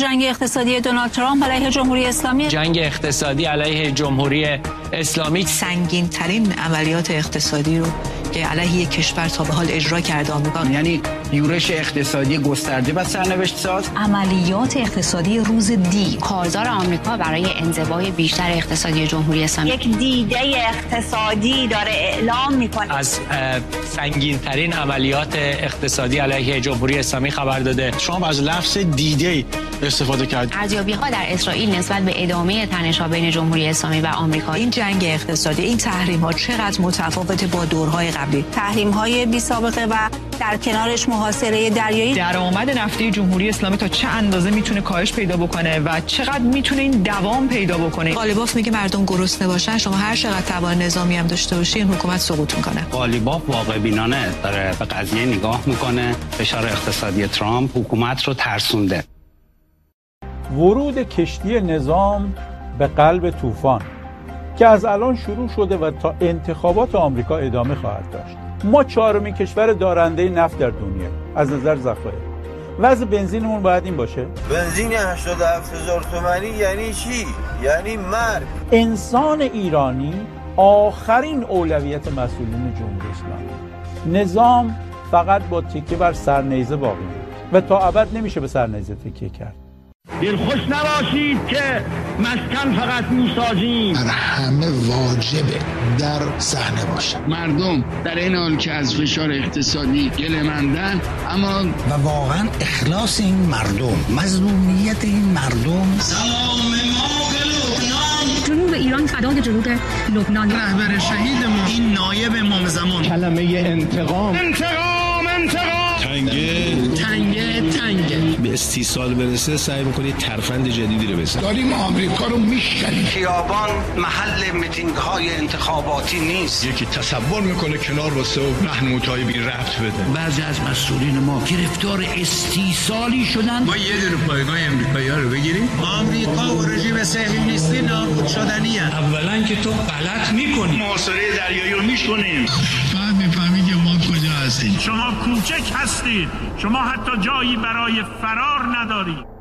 جنگ اقتصادی دونالد ترامپ علیه جمهوری اسلامی. جنگ اقتصادی علیه جمهوری اسلامی سنگین ترین عملیات اقتصادی رو که علیه یک کشور تا به حال اجرا کرده آمریکا، یعنی یورش اقتصادی گسترده و سرنوشت ساز. عملیات اقتصادی روز دی، کارزار آمریکا برای انزوای بیشتر اقتصادی جمهوری اسلامی. یک دیده اقتصادی داره اعلام میکنه. از سنگین ترین عملیات اقتصادی علیه جمهوری اسلامی خبر داده. ترامپ از لفظ دیده استفاده کرد. ارزیابی‌ها در اسرائیل نسبت به ادامه تنش‌ها بین جمهوری اسلامی و آمریکا. این جنگ اقتصادی، این تحریم‌ها چقدر متفاوت با دورهای قبلی. تحریم‌های بی سابقه و در کنارش محاصره دریایی. درآمد نفتی جمهوری اسلامی تا چه اندازه میتونه کاهش پیدا بکنه و چقدر میتونه این دوام پیدا بکنه. قالیباف میگه مردم گرسنه باشن، شما هر چقدر توان نظامی هم داشته باشی این حکومت سقوط میکنه. قالیباف واقع بینانه داره به قضیه نگاه میکنه. فشار اقتصادی ترامپ حکومت رو ترسونده. ورود کشتی نظام به قلب طوفان که از الان شروع شده و تا انتخابات آمریکا ادامه خواهد داشت. ما چهارمین کشور دارنده نفت در دنیا از نظر ذخایر. وضع بنزینمون باید این باشه. بنزین 87,000 تومانی یعنی چی؟ یعنی مرگ. انسان ایرانی آخرین اولویت مسئولین جمهوری اسلامی. نظام فقط با تکیه بر سرنیزه باقی میمونه و تا ابد نمیشه به سرنیزه تکیه کرد. دلخوش نباشید که مسکن فقط میسازیم. بر همه واجبه در صحنه باشه. مردم در این حال که از فشار اقتصادی گله‌مندن، اما و واقعا اخلاص این مردم، مظلومیت این مردم. سلام ما به لبنان. جنوب ایران فدای جنوب لبنان. رهبر شهید ما، این نایب امام زمان. کلمه انتقام. به استیصال برسه سعی میکنید ترفند جدیدی رو بزنید. داریم آمریکا رو میشکنیم. خیابان محل میتینگ های انتخاباتی نیست. یکی تصور میکنه کنار واسه و راهنمایی بی ربط بده. بعضی از مسئولین ما گرفتار استیصالی شدن. ما یه دونه پایگاه امریکایی‌ها رو بگیریم. آمریکا و رژیم صهیونیستی نابود شدنیه. اولا که تو غلط میکنی. محاصره دریایی رو میکنیم. بعد میفهمید که ما کجا هستیم. شما کوچک هستید. شما حتی جایی برای فرار ندارید.